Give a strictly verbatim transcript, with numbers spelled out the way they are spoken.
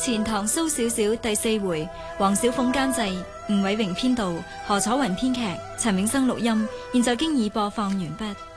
錢塘蘇小小第四回，黃小鳳監製，吳偉榮編導，何楚雲編劇，陳永生錄音，現在經已播放完畢。